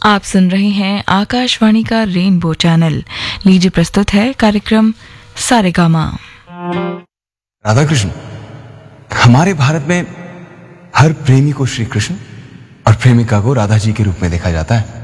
आप सुन रहे हैं आकाशवाणी का रेनबो चैनल। लीजिए प्रस्तुत है कार्यक्रम सारेगामा। राधा कृष्ण। हमारे भारत में हर प्रेमी को श्री कृष्ण और प्रेमिका को राधा जी के रूप में देखा जाता है।